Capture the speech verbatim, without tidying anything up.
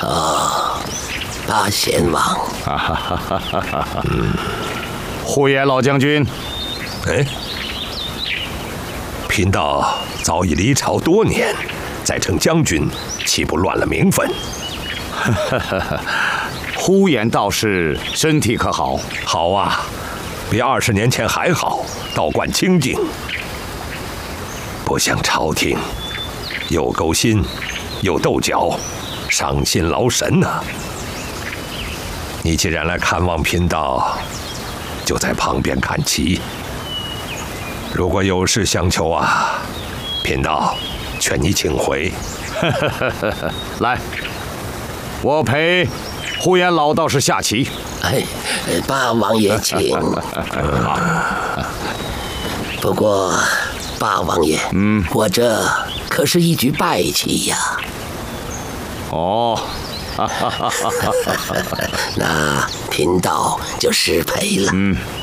哦，八贤王。 哈哈哈哈哈哈！嗯，呼延老将军， 哎，贫道早已离朝多年，再称将军，岂不乱了名分？ 哈哈哈！呼延道士身体可好？ 好啊，比二十年前还好，道观清净。不像朝廷，又勾心，又斗角，伤心劳神呐、啊。你既然来看望贫道，就在旁边看齐。如果有事相求啊，贫道劝你请回。 来，我陪呼延老道士下棋。 哎，八王爷请。不过，八王爷，嗯，我这可是一局败棋呀。 哦。 那贫道就失陪了。 嗯。